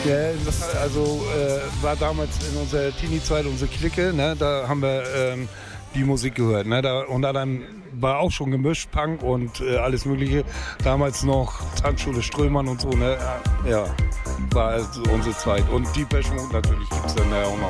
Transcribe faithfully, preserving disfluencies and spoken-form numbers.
Ja, das also äh, war damals in unserer Teenie-Zeit unsere Clique, ne? Da haben wir ähm, die Musik gehört. Ne? Da, und dann war auch schon gemischt, Punk und äh, alles Mögliche. Damals noch Tanzschule Strömmann und so. Ne? Ja, war also unsere Zeit. Und Depeche Mode natürlich gibt es dann ja auch noch.